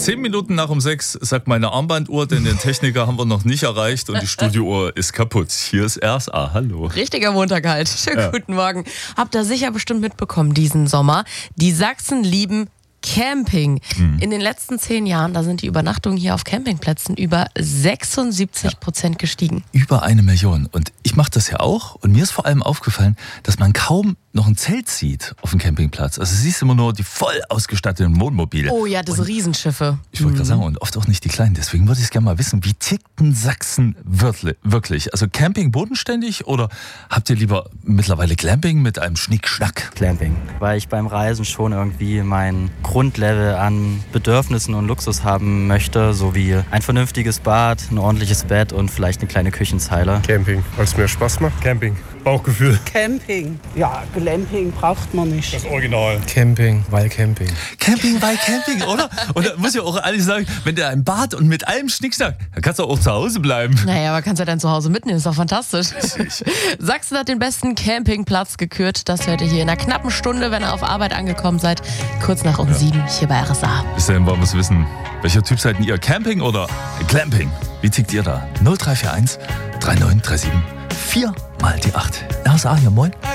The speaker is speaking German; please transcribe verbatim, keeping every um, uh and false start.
Zehn Minuten nach um sechs sagt meine Armbanduhr, denn den Techniker haben wir noch nicht erreicht und die Studiouhr ist kaputt. Hier ist R S A. Hallo. Richtiger Montag halt. Schönen Ja. guten Morgen. Habt ihr sicher bestimmt mitbekommen diesen Sommer. Die Sachsen lieben Camping. Hm. In den letzten zehn Jahren, da sind die Übernachtungen hier auf Campingplätzen über sechsundsiebzig Prozent gestiegen. Über eine Million. Und ich mache das ja auch. Und mir ist vor allem aufgefallen, dass man kaum noch ein Zelt sieht auf dem Campingplatz. Also siehst du immer nur die voll ausgestatteten Wohnmobile. Oh ja, das Und Riesenschiffe. ich wollte gerade sagen, und oft auch nicht die kleinen. Deswegen würde ich gerne mal wissen, wie tickt denn Sachsen wirklich? Also Camping bodenständig oder habt ihr lieber mittlerweile Glamping mit einem Schnickschnack? Glamping, weil ich beim Reisen schon irgendwie mein Grundlevel an Bedürfnissen und Luxus haben möchte, sowie ein vernünftiges Bad, ein ordentliches Bett und vielleicht eine kleine Küchenzeile. Camping, weil es mir Spaß macht. Camping, Bauchgefühl. Camping. Ja, Glamping braucht man nicht. Das Original. Camping, weil Camping. Camping bei Camping, oder? Und da muss ich auch ehrlich sagen, wenn der ein Bad und mit allem Schnickschnack, dann kannst du auch zu Hause bleiben. Naja, aber kannst du ja dann zu Hause mitnehmen, ist doch fantastisch. Sachsen hat den besten Campingplatz gekürt. Das hört ihr hier in einer knappen Stunde, wenn ihr auf Arbeit angekommen seid. Kurz nach um ja. sieben hier bei R S A. Bis dahin wollen wir es wissen. Welcher Typ seid ihr? Camping oder Glamping? Wie tickt ihr da? null drei vier eins drei neun drei sieben vier mal die acht. R S A hier, moin.